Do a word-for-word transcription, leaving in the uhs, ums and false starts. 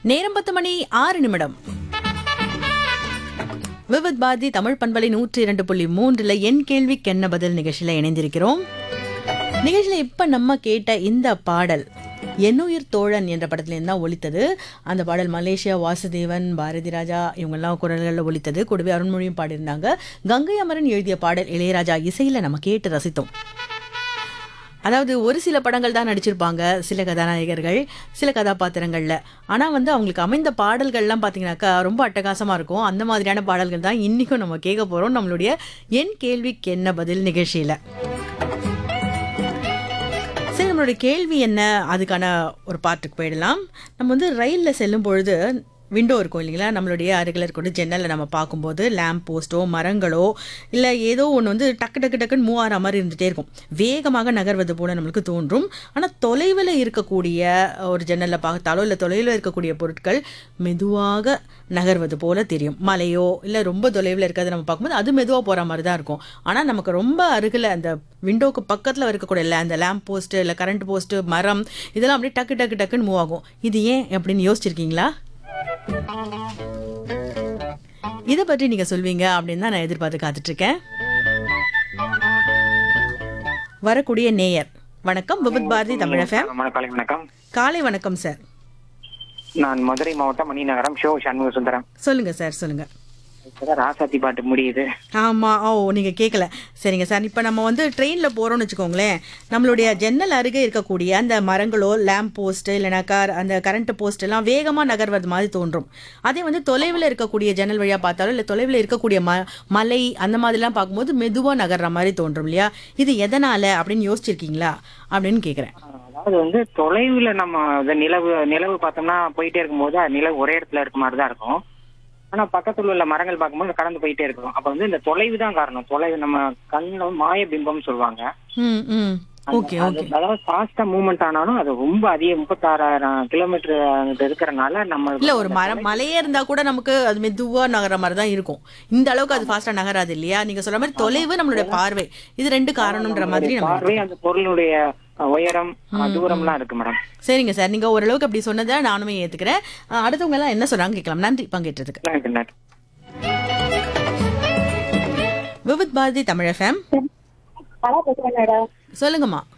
நேரம் பத்து மணி ஆறு நிமிடம். விவித் பாரதி தமிழ் பண்பலை நூற்றி இரண்டு புள்ளி மூன்றுல என் கேள்விக்கு என்ன பதில் நிகழ்ச்சியில இணைந்திருக்கிறோம். நிகழ்ச்சியில இப்ப நம்ம கேட்ட இந்த பாடல் என்னுயிர் தோழன் என்ற படத்துலேருந்து தான் ஒலித்தது. அந்த பாடல் மலேசியா வாசுதேவன், பாரதி ராஜா இவங்கெல்லாம் குரல்களில் ஒலித்தது. கூடவே அருண்மொழியும் பாடியிருந்தாங்க. கங்கை அமரன் எழுதிய பாடல் இளையராஜா இசையில நம்ம கேட்டு ரசித்தோம். அதாவது ஒரு சில படங்கள் தான் நடிச்சிருப்பாங்க, சில கதாநாயகர்கள், சில கதாபாத்திரங்களில். ஆனால் வந்து அவங்களுக்கு அமைந்த பாடல்கள்லாம் பார்த்தீங்கன்னாக்கா ரொம்ப அட்டகாசமாக இருக்கும். அந்த மாதிரியான பாடல்கள் தான் இன்றைக்கும் நம்ம கேட்க போகிறோம் நம்மளுடைய என் கேள்விக்கு என்ன பதில் நிகழ்ச்சியில். சரி, நம்மளுடைய கேள்வி என்ன, அதுக்கான ஒரு பாட்டுக்கு போயிடலாம். நம்ம வந்து ரயிலில் செல்லும் பொழுது விண்டோ இருக்கும் இல்லைங்களா, நம்மளுடைய அருகில் இருக்கக்கூடிய ஜன்னலில் நம்ம பார்க்கும்போது லேம்ப் போஸ்ட்டோ மரங்களோ இல்லை ஏதோ ஒன்று வந்து டக்கு டக்கு டக்குன்னு மூவ் ஆகிற மாதிரி இருந்துகிட்டே இருக்கும். வேகமாக நகர்வது போல் நம்மளுக்கு தோன்றும். ஆனால் தொலைவில் இருக்கக்கூடிய ஒரு ஜன்னலில் பார்த்தாலோ இல்லை தொலைவில் இருக்கக்கூடிய பொருட்கள் மெதுவாக நகர்வது போல் தெரியும். மலையோ இல்லை ரொம்ப தொலைவில் இருக்கிறத நம்ம பார்க்கும்போது அது மெதுவாக போகிற மாதிரி தான் இருக்கும். ஆனால் நமக்கு ரொம்ப அருகில் அந்த விண்டோக்கு பக்கத்தில் இருக்கக்கூடிய இல்லை அந்த லேம்ப் போஸ்ட்டு இல்லை கரண்ட் போஸ்ட்டு மரம் இதெல்லாம் அப்படியே டக்கு டக்கு டக்குன்னு மூவ் ஆகும். இது ஏன் அப்படின்னு யோசிச்சிருக்கீங்களா? இதை பற்றி நீங்க சொல்வீங்க அப்படின்னு தான் நான் எதிர்பார்த்து காத்துட்டு இருக்கேன். வரக்கூடிய நேயர் வணக்கம். விவித் பாரதி தமிழ் எஃப்எம். வணக்கம். காலை வணக்கம் சார். நான் மதுரை மாவட்டம் மணிநகரம் ஷோ சண்முக சுந்தரம். சொல்லுங்க சார், சொல்லுங்க. ராசாத்தி பாட்டு முடியுது. ஆமா, ஓ நீங்க கேட்கல. சரிங்க சார். இப்ப நம்ம வந்து ட்ரெயின்ல போறோம்னு வச்சுக்கோங்களேன், நம்மளுடைய ஜன்னல் அருகே இருக்கக்கூடிய அந்த மரங்களோ லேம்ப் போஸ்ட் இல்லைனாக்கா அந்த கரண்ட் போஸ்ட் எல்லாம் வேகமா நகர்வது மாதிரி தோன்றும். அதே வந்து தொலைவில் இருக்கக்கூடிய ஜன்னல் வழியா பார்த்தாலும் இல்லை தொலைவில் இருக்கக்கூடிய ம மலை அந்த மாதிரிலாம் பார்க்கும்போது மெதுவா நகர்ற மாதிரி தோன்றும் இல்லையா? இது எதனால அப்படின்னு யோசிச்சிருக்கீங்களா அப்படின்னு கேட்குறேன். அதாவது வந்து தொலைவுல நம்ம நிலவு நிலவு பார்த்தோம்னா போயிட்டே இருக்கும்போது நிலவு ஒரே இடத்துல இருக்க மாதிரி தான் இருக்கும். ஆனா பக்கத்துல உள்ள மரங்கள் பார்க்கும்போது கடந்து போயிட்டே இருக்கும். அப்ப வந்து இந்த தொலைவு தான் காரணம். தொலைவு நம்ம கண்ணுல மாய பிம்பம் சொல்லுவாங்க. அதாவது ஃபாஸ்டா மூவ்மெண்ட் ஆனாலும் அது ரொம்ப அதிக முப்பத்தாறாயிரம் கிலோமீட்டர் இருக்கிறனால நம்ம இல்ல ஒரு மரம் மலையே இருந்தா கூட நமக்கு அது மெதுவா நகர மாதிரி தான் இருக்கும். இந்த அளவுக்கு அது ஃபாஸ்டா நகராது இல்லையா? நீங்க சொல்ற மாதிரி தொலைவு நம்மளுடைய பார்வை இது ரெண்டு காரணம்ன்ற மாதிரி பார்வை அந்த பொருளுடைய உயரம் தூரம் எல்லாம் இருக்கு மேடம். சரிங்க சார், நீங்க ஓரளவுக்கு அப்படி சொன்னதை நானுமே ஏத்துக்கிறேன். அடுத்தவங்க எல்லாம் என்ன சொல்றாங்க கேட்கலாம். நன்றி பங்கேற்றதுக்கு. விவித் பாரதி தமிழ் எஃப்எம். சொல்லுங்கம்மா.